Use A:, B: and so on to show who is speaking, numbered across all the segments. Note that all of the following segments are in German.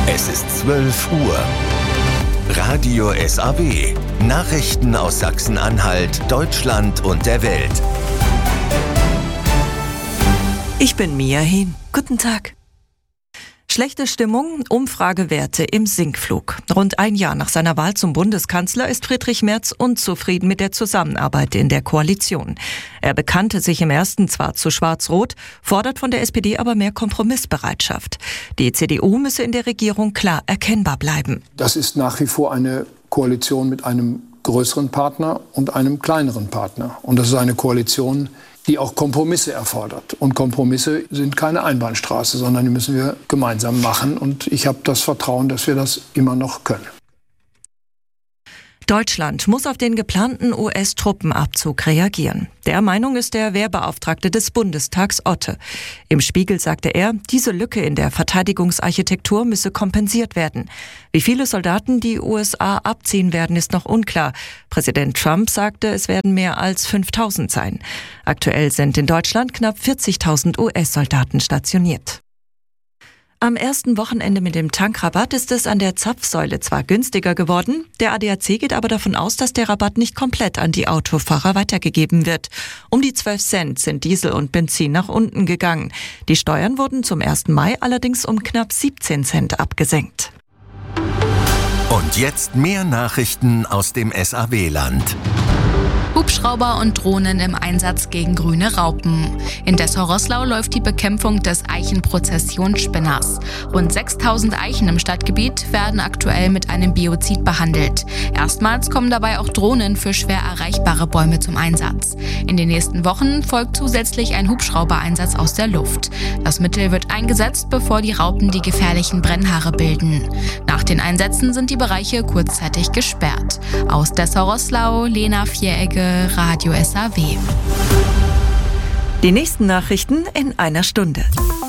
A: Es ist 12 Uhr. Radio SAW. Nachrichten aus Sachsen-Anhalt, Deutschland und der Welt.
B: Ich bin Mia Hehn. Guten Tag. Schlechte Stimmung, Umfragewerte im Sinkflug. Rund ein Jahr nach seiner Wahl zum Bundeskanzler ist Friedrich Merz unzufrieden mit der Zusammenarbeit in der Koalition. Er bekannte sich im ersten zwar zu Schwarz-Rot, fordert von der SPD aber mehr Kompromissbereitschaft. Die CDU müsse in der Regierung klar erkennbar bleiben.
C: Das ist nach wie vor eine Koalition mit einem größeren Partner und einem kleineren Partner. Und das ist eine Koalition, die auch Kompromisse erfordert. Und Kompromisse sind keine Einbahnstraße, sondern die müssen wir gemeinsam machen. Und ich habe das Vertrauen, dass wir das immer noch können.
B: Deutschland muss auf den geplanten US-Truppenabzug reagieren. Der Meinung ist der Wehrbeauftragte des Bundestags Otte. Im Spiegel sagte er, diese Lücke in der Verteidigungsarchitektur müsse kompensiert werden. Wie viele Soldaten die USA abziehen werden, ist noch unklar. Präsident Trump sagte, es werden mehr als 5.000 sein. Aktuell sind in Deutschland knapp 40.000 US-Soldaten stationiert. Am ersten Wochenende mit dem Tankrabatt ist es an der Zapfsäule zwar günstiger geworden, der ADAC geht aber davon aus, dass der Rabatt nicht komplett an die Autofahrer weitergegeben wird. Um die 12 Cent sind Diesel und Benzin nach unten gegangen. Die Steuern wurden zum 1. Mai allerdings um knapp 17 Cent abgesenkt.
A: Und jetzt mehr Nachrichten aus dem SAW-Land.
D: Hubschrauber und Drohnen im Einsatz gegen grüne Raupen. In Dessau-Roßlau läuft die Bekämpfung des Eichenprozessionsspinners. Rund 6.000 Eichen im Stadtgebiet werden aktuell mit einem Biozid behandelt. Erstmals kommen dabei auch Drohnen für schwer erreichbare Bäume zum Einsatz. In den nächsten Wochen folgt zusätzlich ein Hubschraubereinsatz aus der Luft. Das Mittel wird eingesetzt, bevor die Raupen die gefährlichen Brennhaare bilden. Nach den Einsätzen sind die Bereiche kurzzeitig gesperrt. Aus Dessau-Roßlau, Lena Vieregge, Radio SAW.
B: Die nächsten Nachrichten in einer Stunde.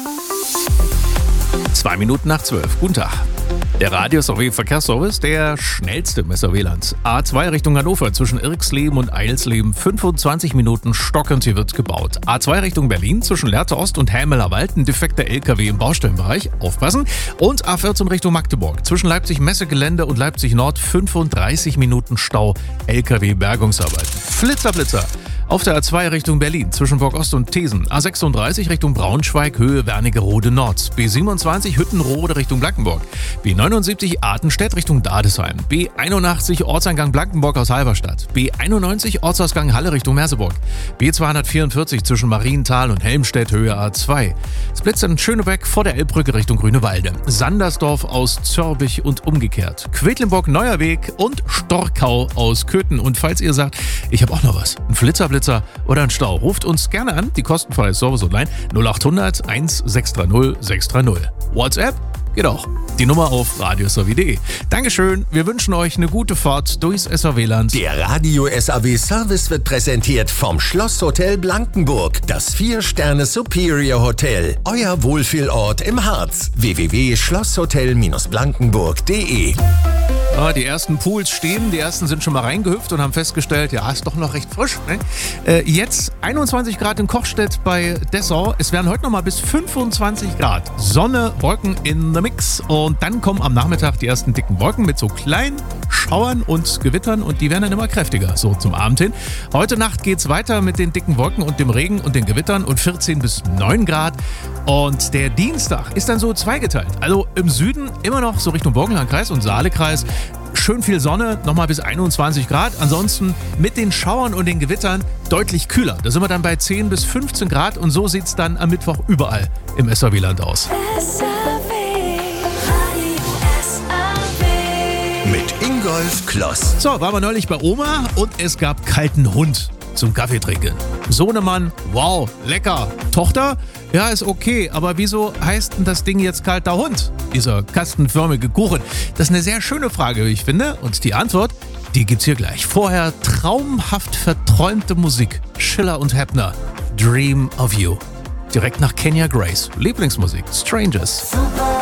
E: 2 Minuten nach 12. Guten Tag. Der Radio SAW Verkehrsservice, der schnellste im SAW-Land. A2 Richtung Hannover zwischen Irxleben und Eilsleben, 25 Minuten stockend, hier wird gebaut. A2 Richtung Berlin zwischen Lehrte Ost und Helmeler Wald, ein defekter LKW im Baustellenbereich, aufpassen. Und A14 Richtung Magdeburg zwischen Leipzig-Messegelände und Leipzig-Nord, 35 Minuten Stau, LKW-Bergungsarbeit. Flitzer. Auf der A2 Richtung Berlin zwischen Burg Ost und Thesen, A36 Richtung Braunschweig, Höhe Wernigerode Nord, B27 Hüttenrode Richtung Blankenburg, B79 Artenstedt Richtung Dadesheim, B81 Ortseingang Blankenburg aus Halberstadt, B91 Ortsausgang Halle Richtung Merseburg, B244 zwischen Marienthal und Helmstedt, Höhe A2, Splitz in Schönebeck vor der Elbbrücke Richtung Grünewalde, Sandersdorf aus Zörbich und umgekehrt, Quedlinburg Neuer Weg und Storkau aus Köthen. Und falls ihr sagt, ich habe auch noch was, ein Flitzer oder ein Stau, ruft uns gerne an, die kostenfreie Service online 0800 1630 630. WhatsApp geht auch. Die Nummer auf radiosaw.de. Dankeschön, wir wünschen euch eine gute Fahrt durchs SAW-Land.
A: Der Radio SAW-Service wird präsentiert vom Schlosshotel Blankenburg, das 4-Sterne Superior Hotel. Euer Wohlfühlort im Harz. www.schlosshotel-blankenburg.de.
E: Die ersten Pools stehen, die ersten sind schon mal reingehüpft und haben festgestellt, ja, ist doch noch recht frisch. Ne? Jetzt 21 Grad in Kochstedt bei Dessau. Es werden heute noch mal bis 25 Grad. Sonne, Wolken in the Mix. Und dann kommen am Nachmittag die ersten dicken Wolken mit so kleinen Schauern und Gewittern und die werden dann immer kräftiger, so zum Abend hin. Heute Nacht geht's weiter mit den dicken Wolken und dem Regen und den Gewittern und 14 bis 9 Grad. Und der Dienstag ist dann so zweigeteilt. Also im Süden immer noch so Richtung Burgenlandkreis und Saalekreis. Schön viel Sonne, nochmal bis 21 Grad. Ansonsten mit den Schauern und den Gewittern deutlich kühler. Da sind wir dann bei 10 bis 15 Grad und so sieht es dann am Mittwoch überall im SAW-Land aus.
A: Mit Ingolf Kloss.
E: So, waren wir neulich bei Oma und es gab kalten Hund zum Kaffee trinken. Sohnemann, wow, lecker. Tochter, ja, ist okay, aber wieso heißt denn das Ding jetzt kalter Hund? Dieser kastenförmige Kuchen. Das ist eine sehr schöne Frage, wie ich finde. Und die Antwort, die gibt's hier gleich. Vorher traumhaft verträumte Musik. Schiller und Heppner. Dream of You. Direkt nach Kenya Grace. Lieblingsmusik. Strangers.